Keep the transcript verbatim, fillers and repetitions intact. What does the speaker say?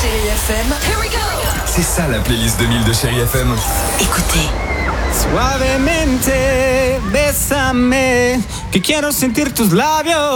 Chérie F M. Here we go. C'est ça la playlist deux mille de Chérie F M. Écoutez. Suavemente, bésame, que quiero sentir tus labios.